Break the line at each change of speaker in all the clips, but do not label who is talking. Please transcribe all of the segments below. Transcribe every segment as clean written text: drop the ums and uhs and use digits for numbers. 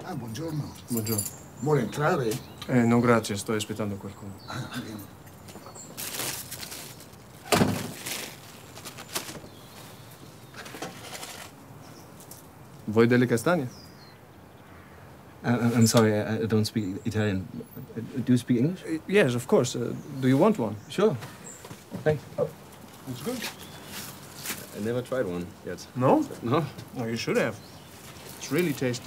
Ah, buongiorno.
Buongiorno.
Vuole entrare?
No, grazie, sto aspettando qualcuno.
Ah, bene.
Vuoi delle castagne?
I'm sorry, I don't speak Italian. Do you speak English?
Yes, of course. Do you want one?
Sure. Thanks.
It's good.
I never tried one yet.
No?
No?
No, you should have. It's really tasty.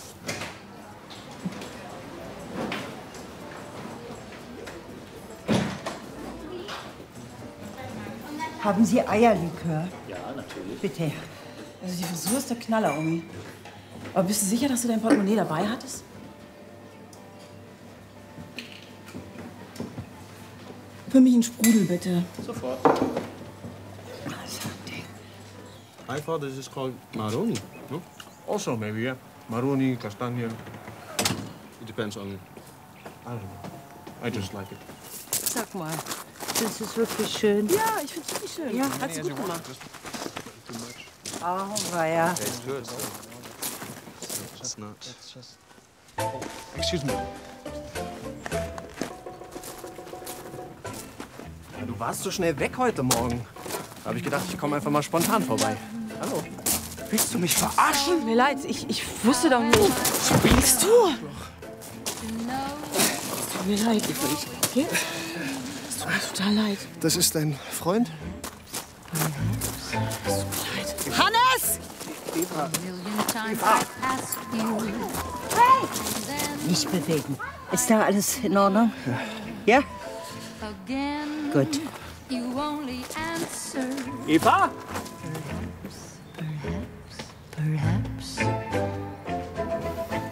Haben Sie Eierlikör?
Ja, natürlich.
Bitte.
Also die Frisur ist der Knaller, Omi. Aber bist du sicher, dass du dein Portemonnaie dabei hattest? Für mich einen Sprudel, bitte.
Sofort.
I thought this is called maroni, no?
Also, maybe, yeah. Maroni, castagne.
It depends on...
I don't know. I just like it.
Sag mal, das ist wirklich schön.
Ja, ich find's wirklich schön.
Ja,
Hat's gut gemacht.
Too much.
Oh, weia.
It's good. It's not.
Excuse me. Du warst so schnell weg heute Morgen. Da habe ich gedacht, ich komme einfach mal spontan vorbei. Hallo.
Willst du mich verarschen? Tut mir leid, ich wusste doch nicht. Was spielst du? Es tut mir leid, okay? Es tut mir total leid.
Das ist dein Freund?
Es tut mir leid. Hannes!
Nicht bewegen. Ist da alles in Ordnung? Ja? Gut.
Eva?